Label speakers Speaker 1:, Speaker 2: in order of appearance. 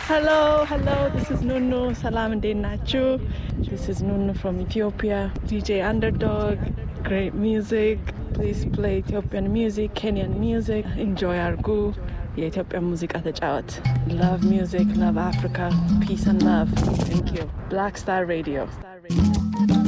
Speaker 1: Hello, this is Nunu. Salam and Nachu. This is Nunu from Ethiopia. DJ Underdog. Great music. Please play Ethiopian music, Kenyan music. Enjoy Argu. የኢትዮጵያ ሙዚቃ ተጫወት. Love music, love Africa. Peace and love. Thank you. Black Star Radio.